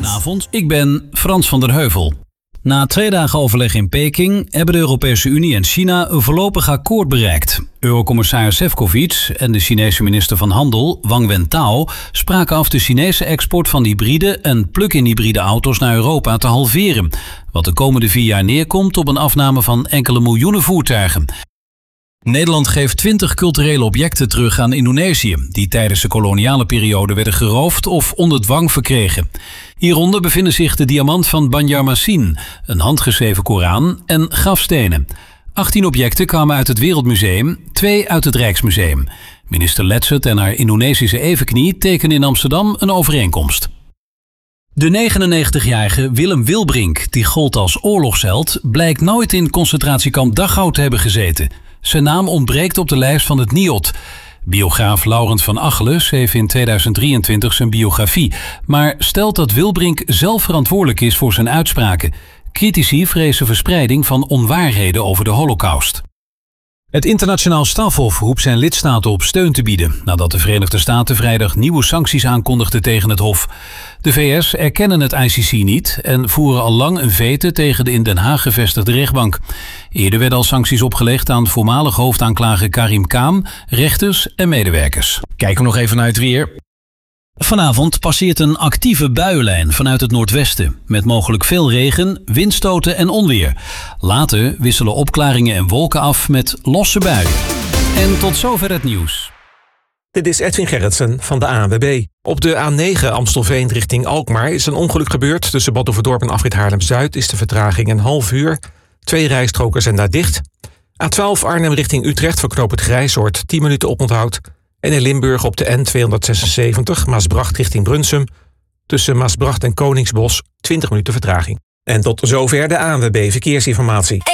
Goedenavond, ik ben Frans van der Heuvel. Na 2 dagen overleg in Peking hebben de Europese Unie en China een voorlopig akkoord bereikt. Eurocommissaris Šefčovič en de Chinese minister van Handel, Wang Wentao, spraken af de Chinese export van hybride en plug-in hybride auto's naar Europa te halveren. Wat de komende 4 jaar neerkomt op een afname van enkele miljoenen voertuigen. Nederland geeft 20 culturele objecten terug aan Indonesië, die tijdens de koloniale periode werden geroofd of onder dwang verkregen. Hieronder bevinden zich de diamant van Banjarmasin, een handgeschreven Koran en grafstenen. 18 objecten kwamen uit het Wereldmuseum, 2 uit het Rijksmuseum. Minister Letzert en haar Indonesische evenknie tekenen in Amsterdam een overeenkomst. De 99-jarige Willem Wilbrink, die gold als oorlogsheld, blijkt nooit in concentratiekamp Dachau te hebben gezeten. Zijn naam ontbreekt op de lijst van het NIOD. Biograaf Laurent van Achelen schreef in 2023 zijn biografie, maar stelt dat Wilbrink zelf verantwoordelijk is voor zijn uitspraken. Critici vrezen verspreiding van onwaarheden over de Holocaust. Het Internationaal Strafhof roept zijn lidstaten op steun te bieden, nadat de Verenigde Staten vrijdag nieuwe sancties aankondigden tegen het Hof. De VS erkennen het ICC niet en voeren al lang een vete tegen de in Den Haag gevestigde rechtbank. Eerder werden al sancties opgelegd aan voormalig hoofdaanklager Karim Khan, rechters en medewerkers. Kijken we nog even naar het weer. Vanavond passeert een actieve buienlijn vanuit het noordwesten, met mogelijk veel regen, windstoten en onweer. Later wisselen opklaringen en wolken af met losse buien. En tot zover het nieuws. Dit is Edwin Gerritsen van de ANWB. Op de A9 Amstelveen richting Alkmaar is een ongeluk gebeurd. Tussen Badhoevedorp en afrit Haarlem-Zuid is de vertraging een half uur. 2 rijstroken zijn daar dicht. A12 Arnhem richting Utrecht voor knooppunt Grijsoord 10 minuten oponthoud. En in Limburg op de N276 Maasbracht richting Brunsum. Tussen Maasbracht en Koningsbos 20 minuten vertraging. En tot zover de ANWB Verkeersinformatie.